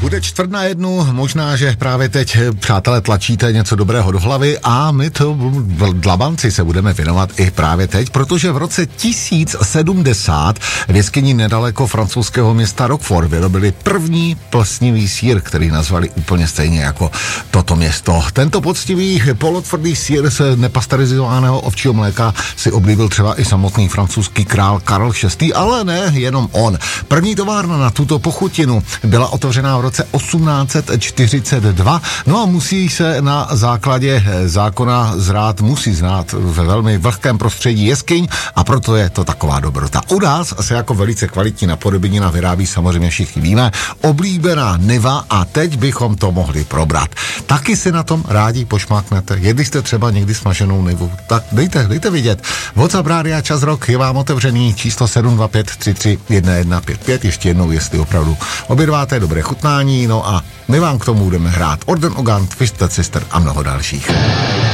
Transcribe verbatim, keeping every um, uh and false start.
Bude čtvrt na jednu, možná, že právě teď, přátelé, tlačíte něco dobrého do hlavy a my to dlabanci se budeme věnovat i právě teď, protože v roce tisíc sedmdesát v jeskyni nedaleko francouzského města Roquefort vyrobili první plesnivý sýr, který nazvali úplně stejně jako toto město. Tento poctivý polotvrdý sýr z nepasterizovaného ovčího mléka si oblíbil třeba i samotný francouzský král Karel šestý, ale ne jenom on. První továrna na tuto pochutinu byla otevřená v roce osmnáct set čtyřicet dva, no a musí se na základě zákona zrát, musí znát ve velmi vlhkém prostředí jeskyň a proto je to taková dobrota. U nás se jako velice kvalitní napodobenina vyrábí, samozřejmě všichni víme, oblíbená Niva a teď bychom to mohli probrat. Taky si na tom rádi pošmáknete, jedli jste třeba někdy smaženou Nivu, tak dejte, dejte vidět. WhatsApp Rádia Čas Rock je vám otevřený, číslo sedm dva pět tři tři jedna jedna pět pět, ještě jednou, jestli opravdu obědváte, dobré chutnání, no a my vám k tomu budeme hrát Orden Ogant, Twisted Sister a mnoho dalších.